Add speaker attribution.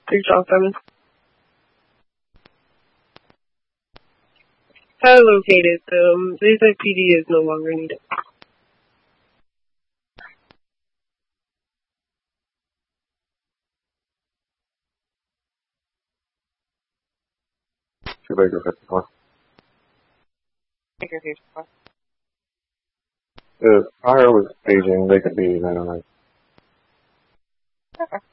Speaker 1: Thanks, Simon. How located? Bayside PD is no longer needed.
Speaker 2: Two Baker 54.
Speaker 1: Baker 54.
Speaker 2: The fire was staging, they could be 909.
Speaker 1: Okay.